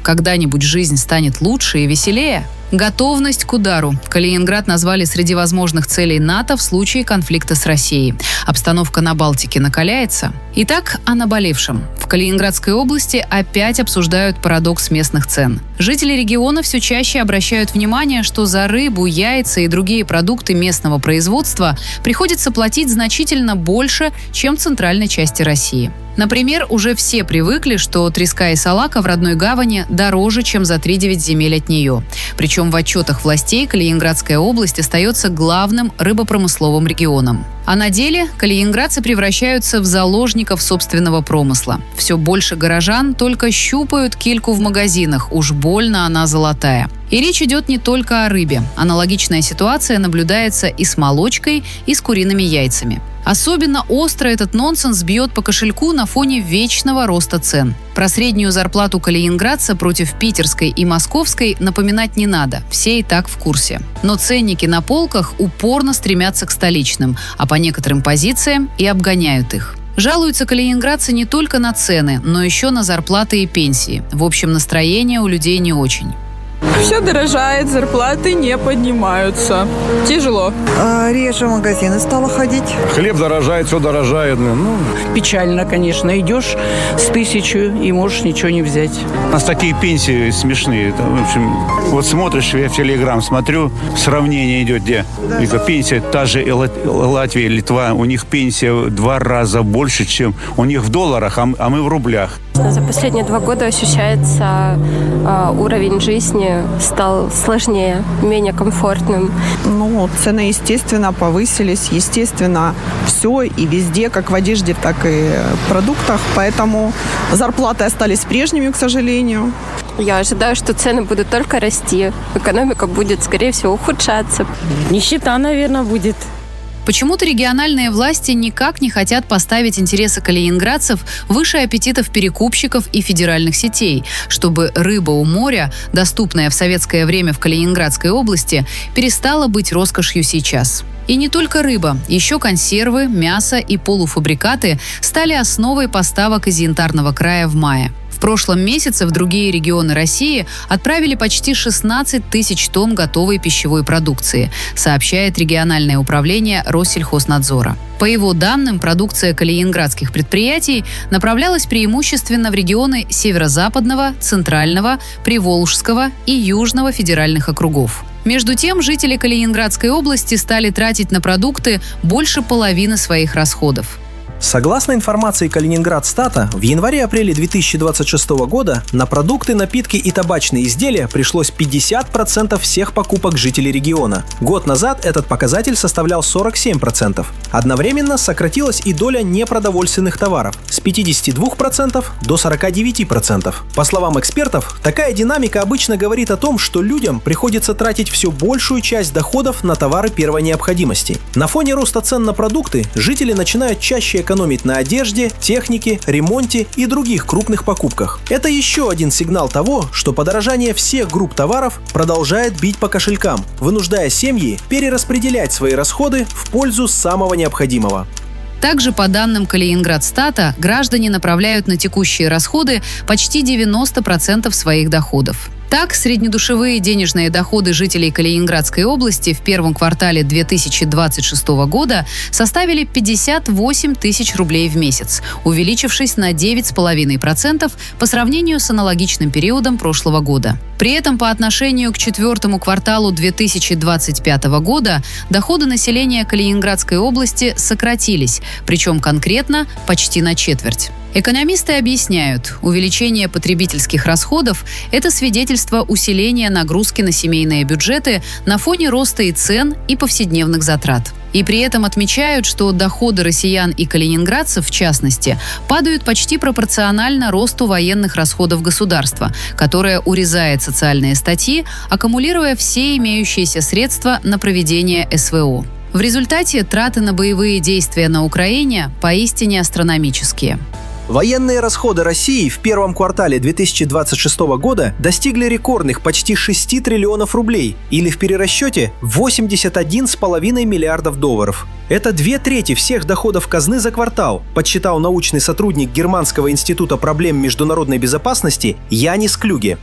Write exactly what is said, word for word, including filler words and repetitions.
когда-нибудь жизнь станет лучше и веселее? Готовность к удару. Калининград назвали среди возможных целей НАТО в случае конфликта с Россией. Обстановка на Балтике накаляется. Итак, о наболевшем. В Калининградской области опять обсуждают парадокс местных цен. Жители региона все чаще обращают внимание, что за рыбу, яйца и другие продукты местного производства приходится платить значительно больше, чем в центральной части России. Например, уже все привыкли, что треска и салака в родной гавани дороже, чем за три девять земель от нее. Причем в отчетах властей Калининградская область остается главным рыбопромысловым регионом. А на деле калининградцы превращаются в заложников собственного промысла. Все больше горожан только щупают кильку в магазинах, уж больно она золотая. И речь идет не только о рыбе. Аналогичная ситуация наблюдается и с молочкой, и с куриными яйцами. Особенно остро этот нонсенс бьет по кошельку на фоне вечного роста цен. Про среднюю зарплату калининградца против питерской и московской напоминать не надо, все и так в курсе. Но ценники на полках упорно стремятся к столичным, а по некоторым позициям и обгоняют их. Жалуются калининградцы не только на цены, но еще на зарплаты и пенсии. В общем, настроение у людей не очень. Все дорожает, зарплаты не поднимаются. Тяжело. А, реже в магазины стала ходить. Хлеб дорожает, все дорожает. Ну. Печально, конечно. Идешь с тысячу и можешь ничего не взять. У нас такие пенсии смешные. Это, в общем, вот смотришь, я в Телеграм смотрю, сравнение идет, где да. Пенсия та же Латвия, Литва, у них пенсия в два раза больше, чем у них в долларах, а мы в рублях. За последние два года ощущается э, уровень жизни стал сложнее, менее комфортным. Ну, цены, естественно, повысились. Естественно, все и везде, как в одежде, так и в продуктах. Поэтому зарплаты остались прежними, к сожалению. Я ожидаю, что цены будут только расти. Экономика будет, скорее всего, ухудшаться. Нищета, наверное, будет. Почему-то региональные власти никак не хотят поставить интересы калининградцев выше аппетитов перекупщиков и федеральных сетей, чтобы рыба у моря, доступная в советское время в Калининградской области, перестала быть роскошью сейчас. И не только рыба, еще консервы, мясо и полуфабрикаты стали основой поставок из Янтарного края в мае. В прошлом месяце в другие регионы России отправили почти шестнадцать тысяч тонн готовой пищевой продукции, сообщает региональное управление Россельхознадзора. По его данным, продукция калининградских предприятий направлялась преимущественно в регионы Северо-Западного, Центрального, Приволжского и Южного федеральных округов. Между тем, жители Калининградской области стали тратить на продукты больше половины своих расходов. Согласно информации Калининградстата, в январе-апреле две тысячи двадцать шестого года на продукты, напитки и табачные изделия пришлось пятьдесят процентов всех покупок жителей региона. Год назад этот показатель составлял сорок семь процентов. Одновременно сократилась и доля непродовольственных товаров с пятидесяти двух процентов до сорока девяти процентов. По словам экспертов, такая динамика обычно говорит о том, что людям приходится тратить все большую часть доходов на товары первой необходимости. На фоне роста цен на продукты жители начинают чаще экономить на одежде, технике, ремонте и других крупных покупках. Это еще один сигнал того, что подорожание всех групп товаров продолжает бить по кошелькам, вынуждая семьи перераспределять свои расходы в пользу самого необходимого. Также, по данным Калининградстата, граждане направляют на текущие расходы почти девяносто процентов своих доходов. Так, среднедушевые денежные доходы жителей Калининградской области в первом квартале две тысячи двадцать шестого года составили пятьдесят восемь тысяч рублей в месяц, увеличившись на девять целых пять десятых процента по сравнению с аналогичным периодом прошлого года. При этом по отношению к четвертому кварталу две тысячи двадцать пятого года доходы населения Калининградской области сократились, причем конкретно почти на четверть. Экономисты объясняют, увеличение потребительских расходов – это свидетельство усиления нагрузки на семейные бюджеты на фоне роста и цен, и повседневных затрат. И при этом отмечают, что доходы россиян и калининградцев, в частности, падают почти пропорционально росту военных расходов государства, которое урезает социальные статьи, аккумулируя все имеющиеся средства на проведение эс вэ о. В результате траты на боевые действия на Украине поистине астрономические. Военные расходы России в первом квартале две тысячи двадцать шестого года достигли рекордных почти шести триллионов рублей, или в перерасчете восемьдесят один целых пять десятых миллиардов долларов. Это две трети всех доходов казны за квартал, подсчитал научный сотрудник Германского института проблем международной безопасности Янис Клюге.